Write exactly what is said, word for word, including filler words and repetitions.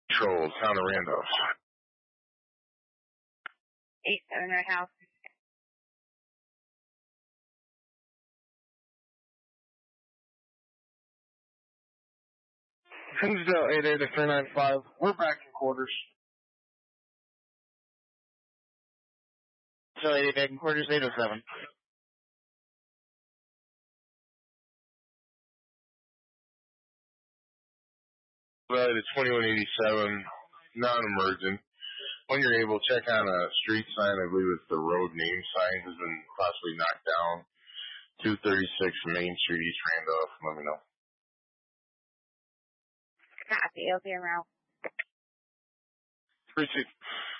Control, town of Randolph. eight seven Red House. Hinsdale eight eight three nine five. We're back in quarters. So eight eight back in quarters, eight oh seven. Well, it's twenty-one eighty-seven, non-emergent. When you're able, check on a street sign. I believe it's the road name sign has been possibly knocked down. two thirty-six Main Street, East Randolph. Let me know. Copy, I'll be around. Three two.